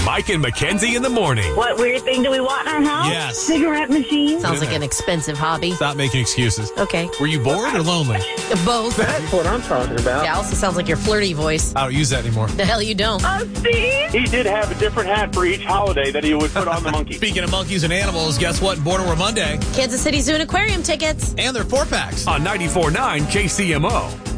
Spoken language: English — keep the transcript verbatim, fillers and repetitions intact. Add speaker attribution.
Speaker 1: Mike and Mackenzie in the morning.
Speaker 2: What weird thing do we want in our house?
Speaker 3: Yes.
Speaker 2: Cigarette machine?
Speaker 4: Sounds like an expensive hobby.
Speaker 3: Stop making excuses.
Speaker 4: Okay.
Speaker 3: Were you bored or lonely?
Speaker 4: Both.
Speaker 5: That's what I'm talking about.
Speaker 4: Yeah, also sounds like your flirty voice.
Speaker 3: I don't use that anymore.
Speaker 4: The hell you don't.
Speaker 2: Oh, Steve?
Speaker 6: He did have a different hat for each holiday that he would put on the monkey.
Speaker 3: Speaking of monkeys and animals, guess what? Border War Monday.
Speaker 4: Kansas City Zoo and Aquarium tickets.
Speaker 3: And their four packs.
Speaker 1: On ninety-four point nine K C M O.